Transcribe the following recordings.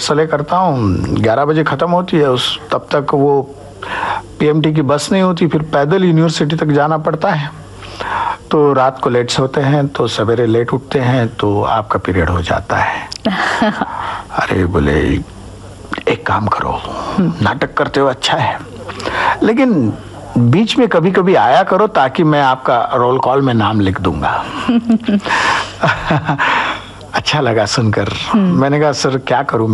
रिहर्सलें करता हूँ, 11 बजे ख़त्म होती है, उस तब तक वो पीएमटी की बस नहीं होती, फिर पैदल यूनिवर्सिटी तक जाना पड़ता है। तो रात को लेट सोते हैं तो सवेरे लेट उठते हैं, तो आपका पीरियड हो जाता है। अरे बोले एक काम करो, नाटक करते हो अच्छा है, लेकिन बीच में कभी कभी आया करो ताकि मैं आपका रोल कॉल में नाम लिख दूंगा। अच्छा लगा सुनकर। मैंने कहा सर क्या करूं,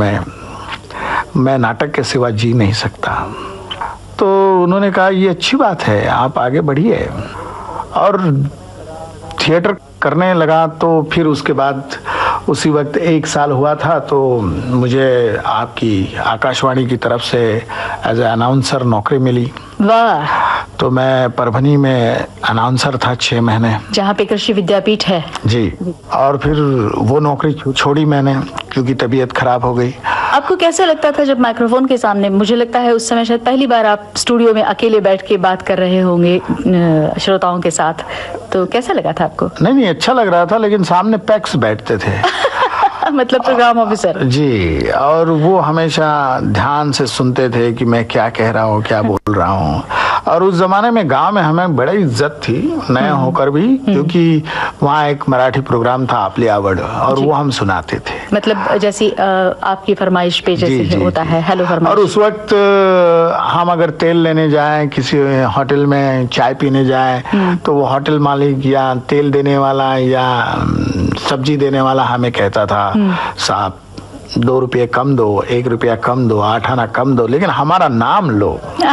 मैं नाटक के सिवा जी नहीं सकता। तो उन्होंने कहा ये अच्छी बात है, आप आगे बढ़िए। और थिएटर करने लगा। तो फिर उसके बाद उसी वक्त 1 साल हुआ था, तो मुझे आपकी आकाशवाणी की तरफ से एज ए अनाउंसर नौकरी मिली। वाह। तो मैं परभनी में अनाउंसर था 6 महीने, जहाँ पे कृषि विद्यापीठ है। जी। और फिर वो नौकरी छोड़ी मैंने क्योंकि तबीयत खराब हो गई। आपको कैसा लगता था जब माइक्रोफोन के सामने? मुझे लगता है उस समय शायद पहली बार आप स्टूडियो में अकेले बैठ के बात कर रहे होंगे श्रोताओं के साथ, तो कैसा लगा था आपको? नहीं, अच्छा लग रहा था, लेकिन सामने पैक्स बैठते थे। मतलब प्रोग्राम ऑफिसर जी। और वो हमेशा ध्यान से सुनते थे कि मैं क्या कह रहा हूँ, क्या बोल रहा हूँ। और उस जमाने में गांव में हमें बड़ी इज्जत थी, नए होकर भी, क्योंकि वहाँ एक मराठी प्रोग्राम था आपली आवड़, और वो हम सुनाते थे। मतलब जैसी आपकी फरमाइश पे जैसे होता है हेलो फरमाइश। और उस वक्त हम अगर तेल लेने जाएं, किसी होटल में चाय पीने जाएं, तो वो होटल मालिक या तेल देने वाला या सब्जी देने वाला हमें कहता था, साहब 2 रुपये कम दो, 1 रुपया कम दो, 8 आना कम दो, लेकिन हमारा नाम लो।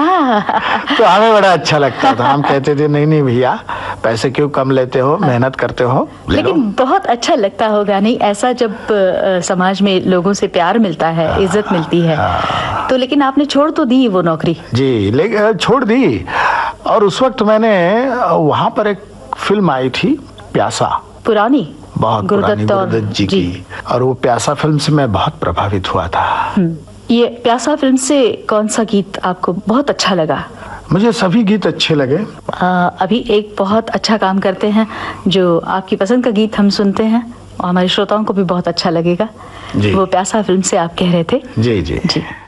तो हमें बड़ा अच्छा लगता था। हम कहते थे नहीं भैया, पैसे क्यों कम लेते हो, मेहनत करते हो, लेकिन बहुत अच्छा लगता होगा नहीं ऐसा जब समाज में लोगों से प्यार मिलता है, इज्जत मिलती है। तो लेकिन आपने छोड़ तो दी वो नौकरी? जी, लेकिन छोड़ दी। और उस वक्त मैंने वहां पर एक फिल्म आई थी प्यासा, पुरानी, बहुत पुरानी, गुरुदत्त जी की। और वो प्यासा फिल्म से मैं बहुत प्रभावित हुआ था। ये प्यासा फिल्म से कौन सा गीत आपको बहुत अच्छा लगा? मुझे सभी गीत अच्छे लगे। अभी एक बहुत अच्छा काम करते हैं, जो आपकी पसंद का गीत हम सुनते हैं और हमारे श्रोताओं को भी बहुत अच्छा लगेगा। वो प्यासा फिल्म से आप कह रहे थे। जी।